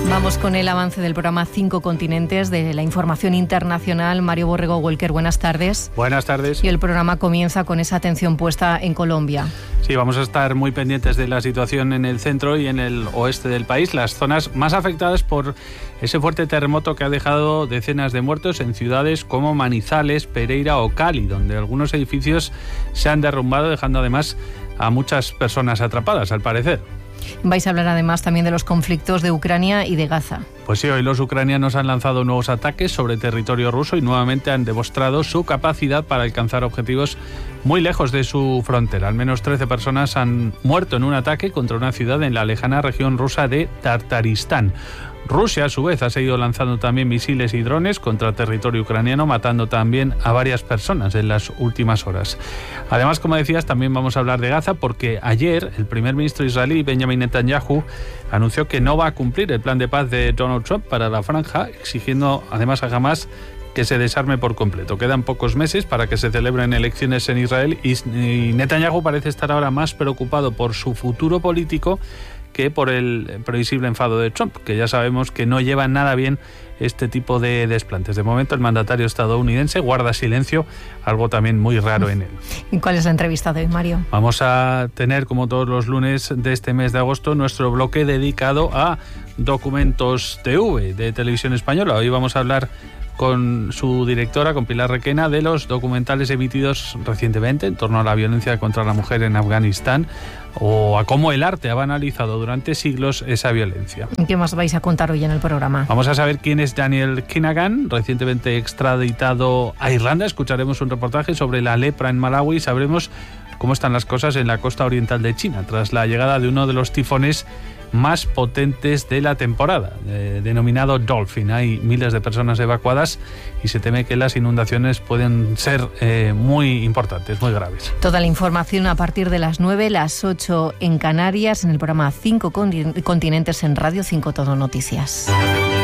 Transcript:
Vamos con el avance del programa 5 Continentes de la información internacional. Mario Borrego Welker, buenas tardes. Buenas tardes. Y el programa comienza con esa atención puesta en Colombia. Sí, vamos a estar muy pendientes de la situación en el centro y en el oeste del país, las zonas más afectadas por ese fuerte terremoto que ha dejado decenas de muertos en ciudades como Manizales, Pereira o Cali, donde algunos edificios se han derrumbado, dejando además a muchas personas atrapadas, al parecer. Vais a hablar además también de los conflictos de Ucrania y de Gaza. Pues sí, hoy los ucranianos han lanzado nuevos ataques sobre territorio ruso y nuevamente han demostrado su capacidad para alcanzar objetivos muy lejos de su frontera. Al menos 13 personas han muerto en un ataque contra una ciudad en la lejana región rusa de Tartaristán. Rusia, a su vez, ha seguido lanzando también misiles y drones contra territorio ucraniano, matando también a varias personas en las últimas horas. Además, como decías, también vamos a hablar de Gaza, porque ayer el primer ministro israelí, Benjamin Netanyahu, anunció que no va a cumplir el plan de paz de Donald Trump para la franja, exigiendo además a Hamás que se desarme por completo. Quedan pocos meses para que se celebren elecciones en Israel y Netanyahu parece estar ahora más preocupado por su futuro político que por el previsible enfado de Trump, que ya sabemos que no lleva nada bien este tipo de desplantes. De momento el mandatario estadounidense guarda silencio, algo también muy raro en él. ¿Y cuál es la entrevista de hoy, Mario? Vamos a tener, como todos los lunes de este mes de agosto, nuestro bloque dedicado a Documentos TV de Televisión Española. Hoy vamos a hablar con su directora, con Pilar Requena, de los documentales emitidos recientemente en torno a la violencia contra la mujer en Afganistán o a cómo el arte ha analizado durante siglos esa violencia. ¿Qué más vais a contar hoy en el programa? Vamos a saber quién es Daniel Kinagan, recientemente extraditado a Irlanda. Escucharemos un reportaje sobre la lepra en Malawi y sabremos cómo están las cosas en la costa oriental de China tras la llegada de uno de los tifones más potentes de la temporada, denominado Dolphin. Hay miles de personas evacuadas y se teme que las inundaciones pueden ser muy importantes, muy graves. Toda la información a partir de las 9, las 8 en Canarias, en el programa 5 Continentes en Radio 5 Todo Noticias.